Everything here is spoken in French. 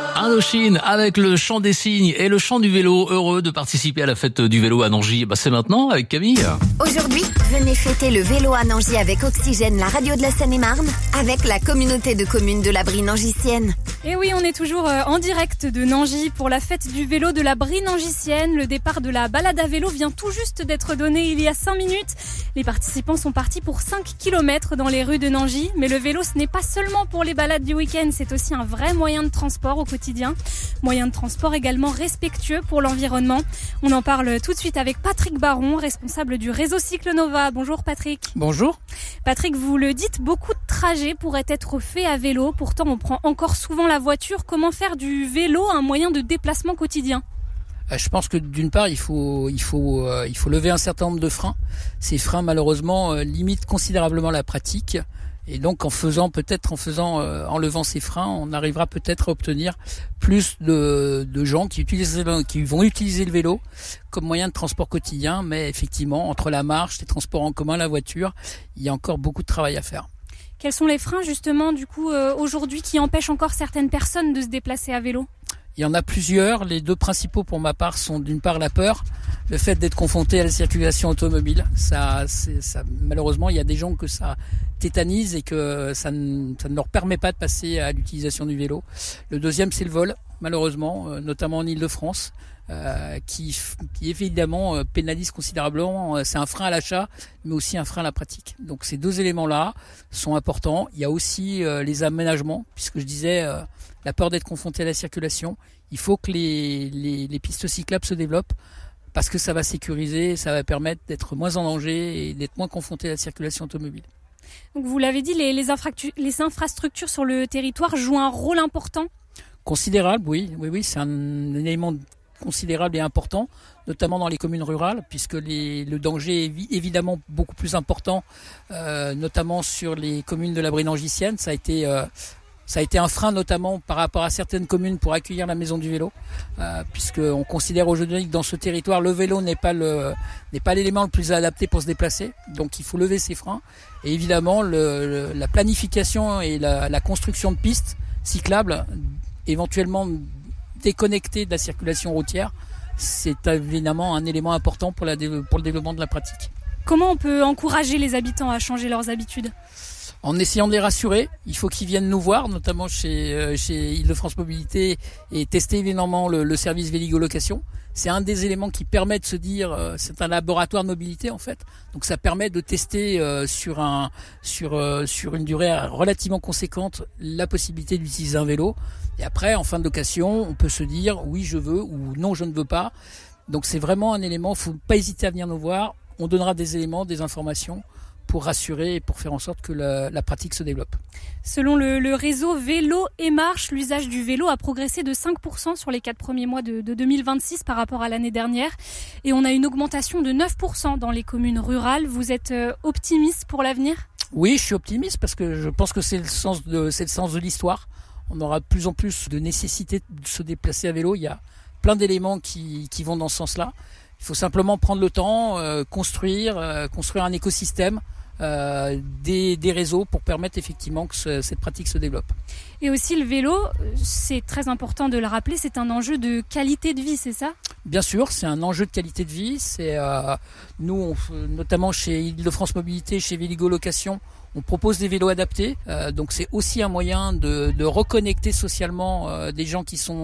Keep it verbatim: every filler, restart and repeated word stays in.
Indochine avec le chant des cygnes et le chant du vélo. Heureux de participer à la fête du vélo à Nangis. Bah, c'est maintenant avec Camille. Aujourd'hui, venez fêter le vélo à Nangis avec Oxygène, la radio de la Seine-et-Marne, avec la communauté de communes de la Brie nangisienne. Et oui, on est toujours en direct de Nangis pour la fête du vélo de la Brie nangisienne. Le départ de la balade à vélo vient tout juste d'être donné il y a cinq minutes. Les participants sont partis pour cinq kilomètres dans les rues de Nangis. Mais le vélo, ce n'est pas seulement pour les balades du week-end, c'est aussi un vrai moyen de transport au quotidien. Moyen de transport également respectueux pour l'environnement. On en parle tout de suite avec Patrick Baron, responsable du réseau Cycle Nova. Bonjour Patrick. Bonjour. Patrick, vous le dites, beaucoup de trajets pourraient être faits à vélo. Pourtant, on prend encore souvent la voiture. Comment faire du vélo un moyen de déplacement quotidien ? Je pense que d'une part, il faut, il faut, euh, il faut lever un certain nombre de freins. Ces freins, malheureusement, euh, limitent considérablement la pratique. Et donc, en faisant peut-être, en faisant, euh, en levant ces freins, on arrivera peut-être à obtenir plus de, de gens qui utilisent, qui vont utiliser le vélo comme moyen de transport quotidien. Mais effectivement, entre la marche, les transports en commun, la voiture, il y a encore beaucoup de travail à faire. Quels sont les freins justement, du coup, euh, aujourd'hui, qui empêchent encore certaines personnes de se déplacer à vélo ? Il y en a plusieurs. Les deux principaux pour ma part sont d'une part la peur, le fait d'être confronté à la circulation automobile. Ça, c'est, ça, malheureusement, il y a des gens que ça tétanise et que ça ne, ça ne leur permet pas de passer à l'utilisation du vélo. Le deuxième, c'est le vol, malheureusement, euh, notamment en Île-de-France, euh, qui, qui évidemment euh, pénalise considérablement. C'est un frein à l'achat, mais aussi un frein à la pratique. Donc ces deux éléments-là sont importants. Il y a aussi euh, les aménagements, puisque je disais euh, la peur d'être confronté à la circulation. Il faut que les, les, les pistes cyclables se développent parce que ça va sécuriser, ça va permettre d'être moins en danger et d'être moins confronté à la circulation automobile. Donc vous l'avez dit, les, les, infractu- les infrastructures sur le territoire jouent un rôle important ? Considérable, oui. Oui, oui, c'est un, un élément considérable et important, notamment dans les communes rurales, puisque les, le danger est évidemment beaucoup plus important, euh, notamment sur les communes de la Brie nangisienne. Ça a été... Euh, Ça a été un frein notamment par rapport à certaines communes pour accueillir la maison du vélo, euh, puisqu'on considère aujourd'hui que dans ce territoire, le vélo n'est pas, le, n'est pas l'élément le plus adapté pour se déplacer. Donc il faut lever ces freins. Et évidemment, le, le, la planification et la, la construction de pistes cyclables, éventuellement déconnectées de la circulation routière, c'est évidemment un élément important pour, la, pour le développement de la pratique. Comment on peut encourager les habitants à changer leurs habitudes ? En essayant de les rassurer, il faut qu'ils viennent nous voir, notamment chez, euh, chez Île-de-France Mobilité, et tester évidemment le, le service Véligo-Location. C'est un des éléments qui permet de se dire, euh, c'est un laboratoire de mobilité en fait. Donc ça permet de tester euh, sur, un, sur, euh, sur une durée relativement conséquente la possibilité d'utiliser un vélo. Et après, en fin de location, on peut se dire oui je veux ou non je ne veux pas. Donc c'est vraiment un élément, il ne faut pas hésiter à venir nous voir. On donnera des éléments, des informations pour rassurer et pour faire en sorte que la, la pratique se développe. Selon le, le réseau Vélo et Marche, l'usage du vélo a progressé de cinq pour cent sur les quatre premiers mois de, de deux mille vingt-six par rapport à l'année dernière. Et on a une augmentation de neuf pour cent dans les communes rurales. Vous êtes euh, optimiste pour l'avenir ? Oui, je suis optimiste parce que je pense que c'est le sens de, c'est le sens de l'histoire. On aura de plus en plus de nécessité de se déplacer à vélo. Il y a plein d'éléments qui, qui vont dans ce sens-là. Il faut simplement prendre le temps, euh, construire, euh, construire un écosystème, Euh, des, des réseaux pour permettre effectivement que ce, cette pratique se développe. Et aussi le vélo, c'est très important de le rappeler, c'est un enjeu de qualité de vie, c'est ça ? Bien sûr, c'est un enjeu de qualité de vie. C'est euh, nous, on, notamment chez Île-de-France Mobilité, chez Véligo Location, on propose des vélos adaptés. Euh, donc c'est aussi un moyen de, de reconnecter socialement euh, des gens qui sont